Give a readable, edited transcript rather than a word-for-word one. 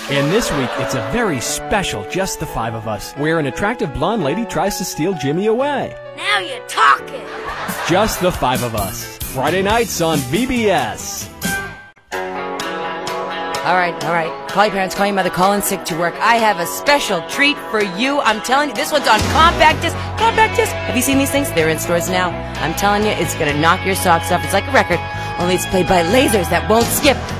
And this week, it's a very special Just the Five of Us, where an attractive blonde lady tries to steal Jimmy away. Now you're talking. Just the Five of Us. Friday nights on VBS. All right. Call your parents, call your mother, call in sick to work. I have a special treat for you. I'm telling you, this one's on compact disc. Compact disc. Have you seen these things? They're in stores now. I'm telling you, it's going to knock your socks off. It's like a record, only it's played by lasers that won't skip.